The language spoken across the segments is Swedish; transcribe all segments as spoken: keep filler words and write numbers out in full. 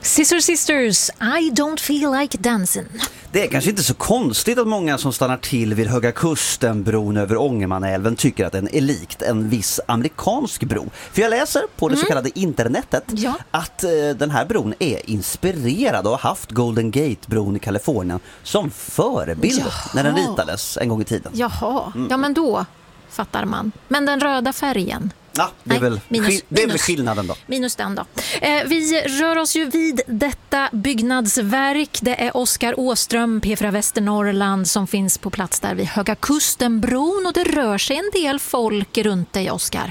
Sister Sisters, I don't feel like dancing. Det är kanske inte så konstigt att många som stannar till vid Höga Kusten, bron över Ångermanälven, tycker att den är likt en viss amerikansk bro. För jag läser på det mm. så kallade internetet ja. att eh, den här bron är inspirerad och har haft Golden Gate-bron i Kalifornien som förebild Jaha. när den ritades en gång i tiden. Jaha, mm. ja men då fattar man. Men den röda färgen? Ja, det är, Nej, väl, minus, det är minus, väl skillnaden då. Minus den då. Eh, vi rör oss ju vid detta byggnadsverk. Det är Oskar Åström, P fyra Västernorrland, som finns på plats där vid Höga Kustenbron. Och det rör sig en del folk runt dig, Oskar.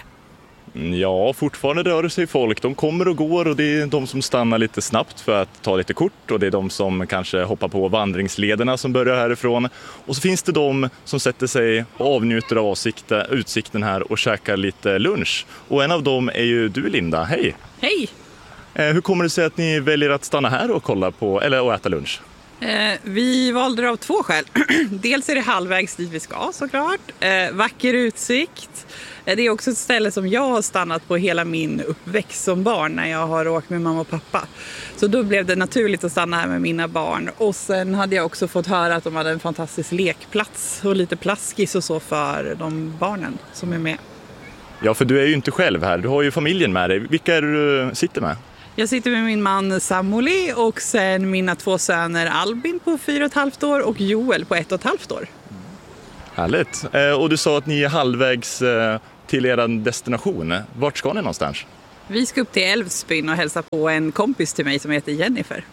Ja, fortfarande rör sig folk. De kommer och går och det är de som stannar lite snabbt för att ta lite kort. Och det är de som kanske hoppar på vandringslederna som börjar härifrån. Och så finns det de som sätter sig och avnjuter av avsikta, utsikten här och käkar lite lunch. Och en av dem är ju du, Linda. Hej! Hej! Eh, hur kommer det sig att ni väljer att stanna här och kolla på, eller och äta lunch? Eh, vi valde det av två skäl. Dels är det halvvägs dit vi ska såklart. Eh, vacker utsikt. Eh, det är också ett ställe som jag har stannat på hela min uppväxt som barn när jag har åkt med mamma och pappa. Så då blev det naturligt att stanna här med mina barn. Och sen hade jag också fått höra att de hade en fantastisk lekplats och lite plaskis och så för de barnen som är med. Ja, för du är ju inte själv här. Du har ju familjen med dig. Vilka är du sitter med? Jag sitter med min man Samoli och sen mina två söner Albin på fyra och ett halvt år och Joel på ett och ett halvt år. Härligt. Och du sa att ni är halvvägs till er destination. Vart ska ni någonstans? Vi ska upp till Älvsbyn och hälsa på en kompis till mig som heter Jennifer.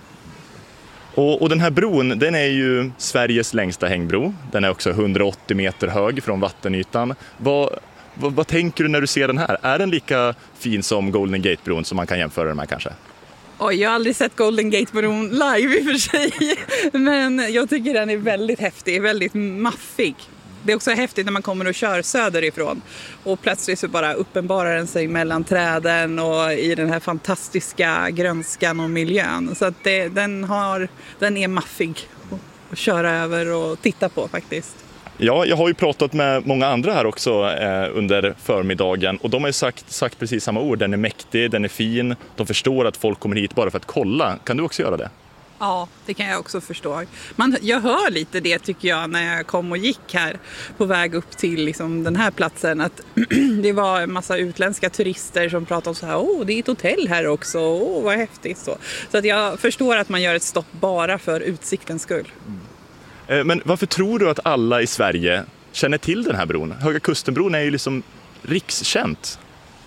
Och, och den här bron, den är ju Sveriges längsta hängbro. Den är också hundraåttio meter hög från vattenytan. Vad... Vad, vad tänker du när du ser den här? Är den lika fin som Golden Gate-bron som man kan jämföra den med kanske? Oj, jag har aldrig sett Golden Gate-bron live i och för sig. Men jag tycker den är väldigt häftig, väldigt maffig. Det är också häftigt när man kommer och kör söderifrån. Och plötsligt så bara uppenbarar den sig mellan träden och i den här fantastiska grönskan och miljön. Så att det, den, har, den är maffig att köra över och titta på faktiskt. Ja, jag har ju pratat med många andra här också eh, under förmiddagen och de har ju sagt, sagt precis samma ord. Den är mäktig, den är fin, de förstår att folk kommer hit bara för att kolla. Kan du också göra det? Ja, det kan jag också förstå. Man, jag hör lite det tycker jag när jag kom och gick här på väg upp till liksom, den här platsen. Att det var en massa utländska turister som pratade om så här, åh det är ett hotell här också, åh vad häftigt. Så, så att jag förstår att man gör ett stopp bara för utsiktens skull. Mm. Men varför tror du att alla i Sverige känner till den här bron? Höga Kustenbron är ju liksom rikskänt.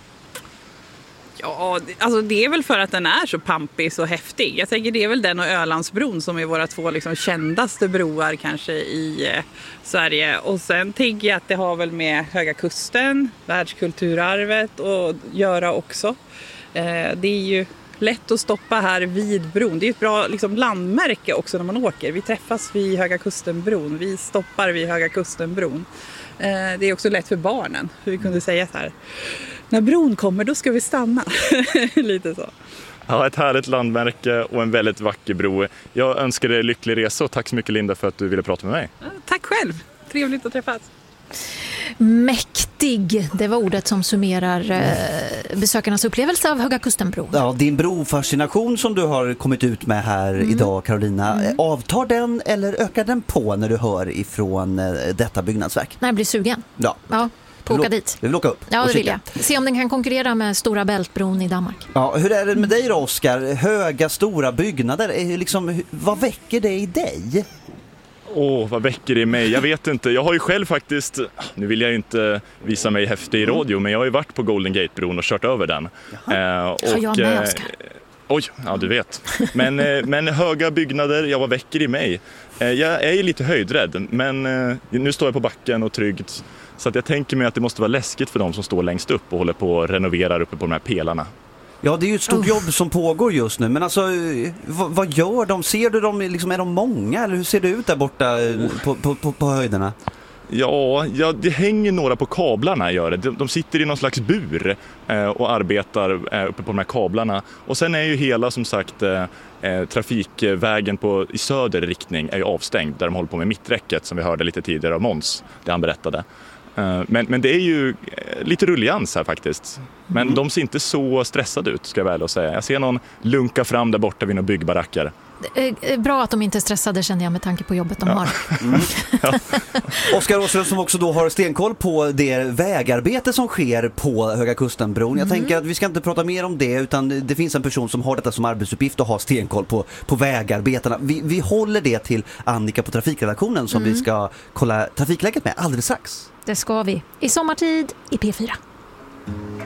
Ja, alltså det är väl för att den är så pampig, så häftig. Jag tänker det är väl den och Ölandsbron som är våra två liksom kändaste broar kanske i eh, Sverige. Och sen tänker jag att det har väl med Höga Kusten, världskulturarvet att göra också. Eh, det är ju lätt att stoppa här vid bron. Det är ett bra liksom, landmärke också när man åker. Vi träffas vid Höga Kustenbron. Vi stoppar vid Höga Kustenbron. Eh, det är också lätt för barnen. Hur vi kunde säga så här. När bron kommer, då ska vi stanna. Lite så. Ja, ett härligt landmärke och en väldigt vacker bro. Jag önskar dig lycklig resa och tack så mycket Linda för att du ville prata med mig. Ja, tack själv. Trevligt att träffas. Mäktig, det var ordet som summerar eh, besökarnas upplevelse av Höga Kustenbron. Ja, din brofascination som du har kommit ut med här mm. idag, Carolina, mm. avtar den eller ökar den på när du hör ifrån eh, detta byggnadsverk? När jag blir sugen. Ja. Ja. På åka dit. Du vill åka upp? Ja, det vill jag. Se om den kan konkurrera med Stora Bältbron i Danmark. Ja, hur är det med dig då, Oskar? Höga, stora byggnader. Är liksom, vad väcker det i dig? Åh, oh, vad väcker det i mig? Jag vet inte. Jag har ju själv faktiskt, nu vill jag inte visa mig häftig i radio, men jag har ju varit på Golden Gate-bron och kört över den. Eh, och, har jag med, Oskar? Eh, oj, ja du vet. Men, eh, men höga byggnader, ja vad väcker i mig? Eh, jag är ju lite höjdrädd, men eh, nu står jag på backen och tryggt. Så att jag tänker mig att det måste vara läskigt för dem som står längst upp och håller på att renovera uppe på de här pelarna. Ja, det är ju ett stort oh. jobb som pågår just nu. Men alltså, vad, vad gör de? Ser du dem, liksom, är de många? Eller hur ser det ut där borta oh. på, på, på, på höjderna? Ja, ja, det hänger några på kablarna, gör det. De, de sitter i någon slags bur eh, och arbetar eh, uppe på de här kablarna. Och sen är ju hela, som sagt, eh, trafikvägen på, i söder riktning är ju avstängd. Där de håller på med mitträcket, som vi hörde lite tidigare av Måns, det han berättade. Men, men det är ju lite rullians här faktiskt. Men mm. de ser inte så stressade ut, ska jag väl säga. Jag ser någon lunka fram där borta vid några byggbaracker. Bra att de inte är stressade, känner jag, med tanke på jobbet de ja. har. Mm. Ja. Oskar Åström, som också då har stenkoll på det vägarbete som sker på Höga Kustenbron. Jag mm. tänker att vi ska inte prata mer om det, utan det finns en person som har detta som arbetsuppgift och har stenkoll på, på vägarbetena. Vi, vi håller det till Annika på trafikredaktionen som mm. vi ska kolla trafikläget med alldeles strax. Det ska vi. I sommartid i P fyra.